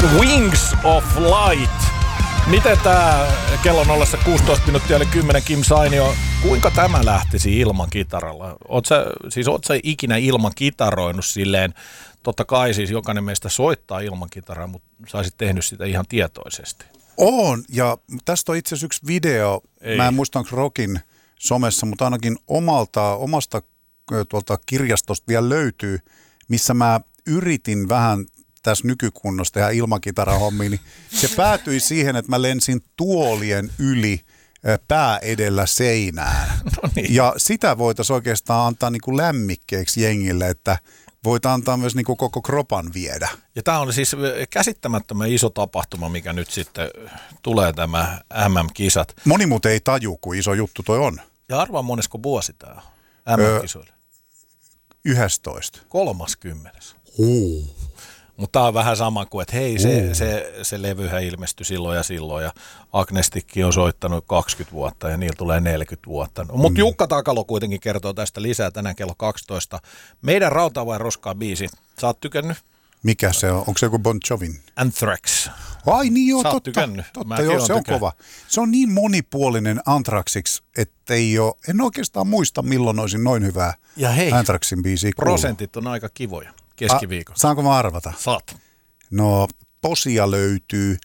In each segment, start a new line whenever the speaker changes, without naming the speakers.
Wings of Light. Miten tää kello 16 minuuttia eli 10 Kim Sainio, kuinka tämä lähtisi ilman kitaralla? Oot sä ikinä ilman kitaroinut silleen, totta kai siis jokainen meistä soittaa ilman kitaraa, mutta sä olisit tehnyt sitä ihan tietoisesti.
On, ja tästä on itse asiassa yksi video, mä en muista onko Rockin somessa, mutta ainakin omasta tuolta kirjastosta vielä löytyy, missä mä yritin vähän tässä nykykunnossa tehdä ilmakitarahommia, niin se päätyi siihen, että mä lensin tuolien yli pää edellä seinään.
No niin.
Ja sitä voitaisiin oikeastaan antaa niin kuin lämmikkeeksi jengille, että voit antaa myös niin kuin koko kropan viedä.
Ja tämä on siis käsittämättömän iso tapahtuma, mikä nyt sitten tulee tämä MM-kisat.
Moni muuten ei taju, kuin iso juttu toi on.
Ja arvaa monesko vuosi tämä on MM-kisoille?
11.
30. Mutta tämä on vähän sama kuin, että hei, se levyhän ilmestyi silloin ja Agnestikki on soittanut 20 vuotta ja niillä tulee 40 vuotta. Mutta Jukka Takalo kuitenkin kertoo tästä lisää tänään kello 12. Meidän Rautaa vai roskaa -biisi. Sä oot tykännyt?
Mikä se on? Onko se joku Bon Jovin?
Anthrax.
Ai niin joo,
Sä oot
totta joo, se on kova. Se on niin monipuolinen Anthraxiksi, että en oikeastaan muista milloin olisin noin hyvää Anthraxin biisiä kuullut.
Prosentit on aika kivoja keskiviikolla.
Saanko mä arvata?
Saat.
No, posia löytyy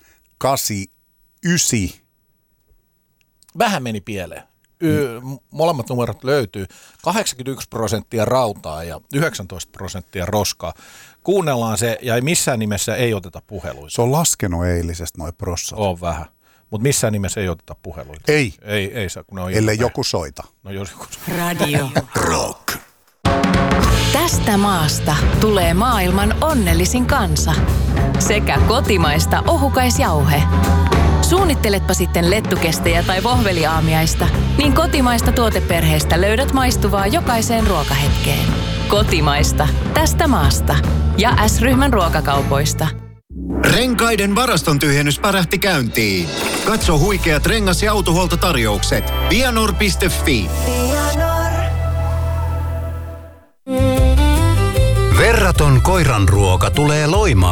89.
Vähän meni pieleen. Molemmat numerot löytyy. 81% rautaa ja 19% roskaa. Kuunnellaan se ja missään nimessä ei oteta puheluita.
Se on laskenut eilisestä noin prossat.
On vähän. Mutta missään nimessä ei oteta puheluita.
Ei.
Ei saa, kun ne on
ellei joku soita.
No jos joku soita.
Radio Rock. Tästä maasta tulee maailman onnellisin kansa. Sekä kotimaista ohukaisjauhe. Suunnitteletpa sitten lettukestejä tai vohveliaamiaista, niin kotimaista tuoteperheestä löydät maistuvaa jokaiseen ruokahetkeen. Kotimaista, tästä maasta. Ja S-ryhmän ruokakaupoista.
Renkaiden varaston tyhjennys pärähti käyntiin. Katso huikeat rengas- ja autohuoltotarjoukset. Vianor.fi.
Verraton koiranruoka tulee Loimaan.